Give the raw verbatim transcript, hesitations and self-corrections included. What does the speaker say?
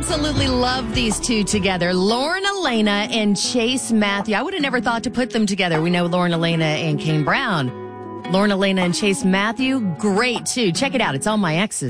absolutely love these two together. Lauren Elena and Chase Matthew. I would have never thought to put them together. We know Lauren Elena and Kane Brown. Lauren Elena and Chase Matthew, great too. Check it out. It's On My Exes.